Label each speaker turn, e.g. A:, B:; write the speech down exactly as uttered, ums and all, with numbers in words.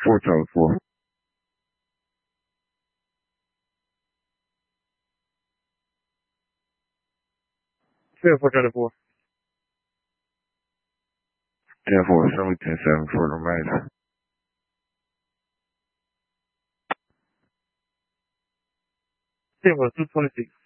A: four times four.
B: Seven four times four.
A: Ten four, assembly ten seven for the remainder.
B: Ten four two twenty six.